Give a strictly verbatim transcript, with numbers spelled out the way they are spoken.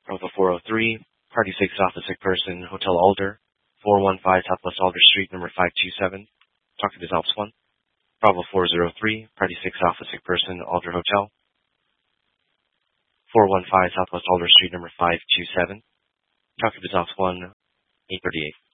Bravo four oh three, Party six off a sick person, Hotel Alder, four one five Southwest Alder Street, number five two seven. Talk to this Alps one. Bravo four oh three, Party six off a sick person, Alder Hotel, four one five Southwest Alder Street, number five two seven. Talk to this Alps one, eight thirty-eight.